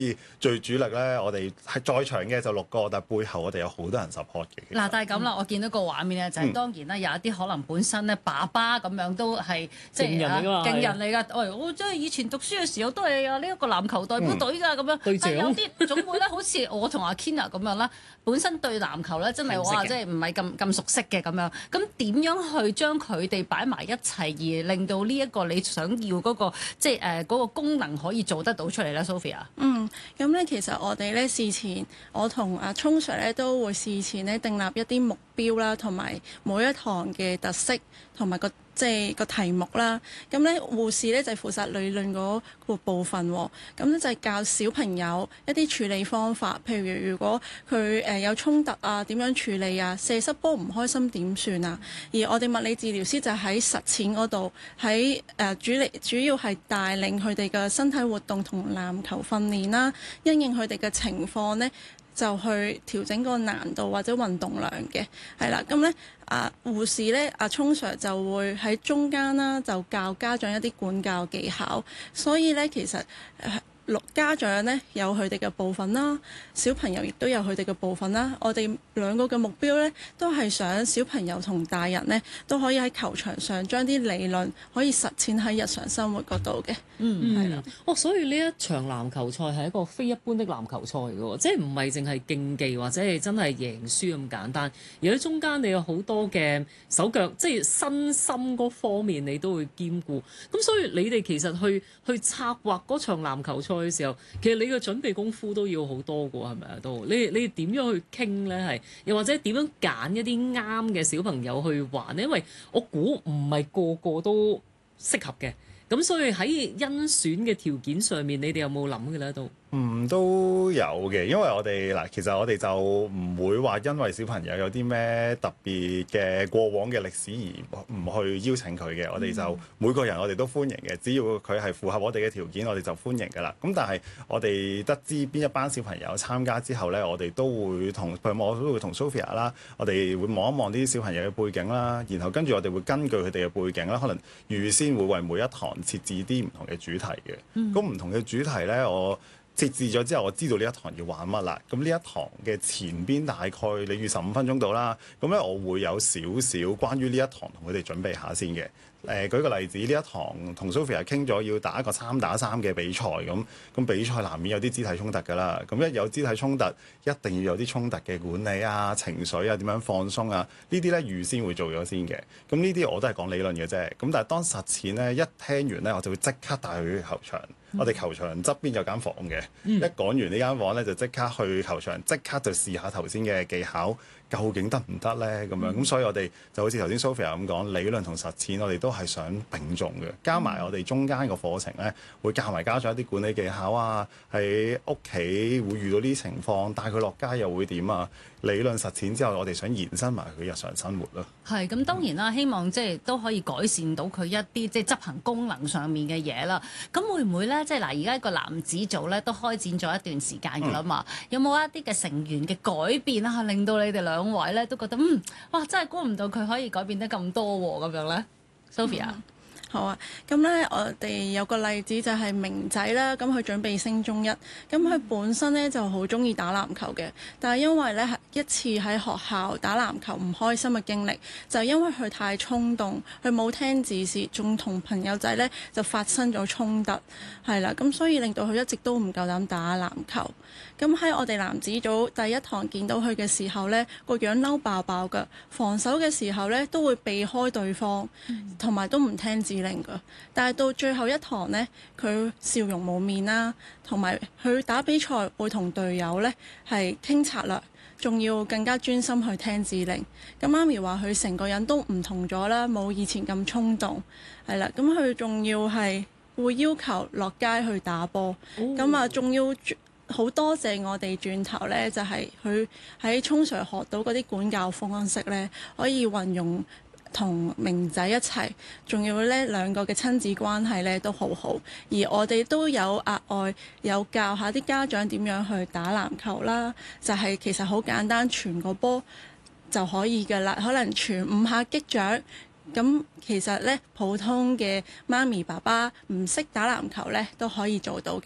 最主力咧，我哋係在場嘅就6個，但係背後我哋有好多人 support 嘅。 嗱，但係咁啦，我見到個畫面咧，就係當然啦，有一啲可能本身咧爸爸咁樣都係即係勁人嚟㗎。喂，我即係以前讀書嘅時候都係有呢一個籃球代表隊㗎咁樣。但係有啲總會咧，好似我同阿 Kina 咁樣啦，本身對籃球咧真係話即係唔係咁熟悉嘅咁樣。咁點樣去將佢哋擺埋一齊，而令到呢一個你想要嗰個即係嗰個功能可以做得到出嚟咧 ，Sophia？ 咁咧其實我哋咧事前，我同阿聰 Sir 咧都會事前咧訂立一啲目標啦，同埋每一堂嘅特色同埋個題目啦。咁咧護士咧就係負責理論嗰個部分喎。咁咧就係教小朋友一啲處理方法，譬如如果佢有衝突啊，點樣處理啊？射失波唔開心點算啊？而我哋物理治療師就喺實踐嗰度，喺主要係帶領佢哋嘅身體活動同籃球訓練啦，因應佢哋嘅情況呢，就去調整個難度或者運動量嘅，係啦。咁咧護士咧聰 Sir 就會喺中間啦，就教家長一啲管教技巧。所以咧其實家長咧有佢哋嘅部分啦，小朋友亦都有佢哋嘅部分啦。我哋兩個嘅目標咧，都係想小朋友同大人咧都可以喺球場上將啲理論可以實踐喺日常生活嗰度嘅。係啦。 所以呢一場籃球賽係一個非一般的籃球賽嚟嘅喎，即係唔係淨係競技或者係真係贏輸咁簡單，而喺中間你有好多嘅手腳，即係身心嗰方面你都會兼顧。咁所以你哋其實去策劃嗰場籃球賽嘅時候，其實你嘅準備功夫都要好多㗎，係咪啊？都你點樣去傾咧？係又或者點樣揀一啲啱嘅小朋友去玩咧？因為我估唔係個個都適合嘅，咁所以喺甄選嘅條件上面，你哋有冇諗嘅咧？ 都有嘅，因為我哋其實我哋就唔會話因為小朋友有啲咩特別嘅過往嘅歷史而唔去邀請佢嘅。我哋就每個人我哋都歡迎嘅，只要佢係符合我哋嘅條件，我哋就歡迎㗎啦。咁但係我哋得知邊一班小朋友參加之後呢，我哋都會同我都會同 Sophia 啦，我哋會望一望啲小朋友嘅背景啦，然後跟住我哋會根據佢哋嘅背景啦，可能預先會為每一堂設置啲唔同嘅主題嘅。咁唔同嘅主題呢，我設置咗之後，我知道呢一堂要玩乜啦。咁呢一堂嘅前邊大概你預15分鐘到啦。咁咧我會有少少關於呢一堂同佢哋準備下先嘅。舉個例子，呢一堂同 Sophia 傾咗要打一個3打3嘅比賽，咁比賽難免有啲肢體衝突㗎啦。咁一有肢體衝突，一定要有啲衝突嘅管理啊、情緒啊、點樣放鬆啊，呢啲咧預先會做咗先嘅。咁呢啲我都係講理論嘅啫。咁但係當實踐咧一聽完咧，我就會即刻帶佢去球場。我哋球場側邊有間房嘅，一講完呢間房咧就即刻去球場，即刻就試下頭先嘅技巧。究竟得唔得呢？咁樣咁，所以我哋就好似頭先 Sophia 咁講，理論同實踐我哋都係想並重嘅。加埋我哋中間個課程呢，會教埋家長一啲管理技巧啊，喺屋企會遇到呢啲情況，帶佢落街又會點啊？理論實踐之後，我哋想延伸埋佢日常生活咯。 係咁，當然啦，希望即係都可以改善到佢一啲即係執行功能上面嘅嘢啦。咁會唔會咧？即係嗱，而家個男子組咧都開展咗一段時間㗎啦嘛。有冇一啲嘅成員嘅改變啊？令到你哋兩位咧都覺得哇，真係估唔到佢可以改變得咁多喎咁樣咧 ，Sophia。 好啊，咁咧我哋有個例子就係明仔啦，咁佢準備升中一，咁佢本身咧就好中意打籃球嘅，但係因為咧一次喺學校打籃球唔開心嘅經歷，就因為佢太衝動，佢冇聽指示，仲同朋友仔咧就發生咗衝突，係啦，咁所以令到佢一直都唔夠膽打籃球。咁喺我哋男子組第一堂見到佢嘅時候咧，個樣嬲爆爆㗎，防守嘅時候咧都會避開對方，同埋都唔聽指令㗎。但係到最後一堂呢，佢笑容冇面啦，同埋佢打比賽會同隊友呢係傾策略，仲要更加專心去聽指令。咁媽咪話佢成個人都唔同咗啦，冇以前咁衝動，係啦。咁佢仲要係會要求落街去打波，咁啊仲要好多謝我哋轉頭呢，就係佢喺聰 Sir學到嗰啲管教方式呢，可以運用同明仔一齊，仲要呢兩個嘅親子關係呢都好好。而我哋都有額外有教下啲家長點樣去打籃球啦，就係其實好簡單，傳個波就可以㗎啦，可能傳5下擊掌。咁其實呢，普通嘅媽咪爸爸唔識打籃球呢都可以做到嘅。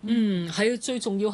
係最重要。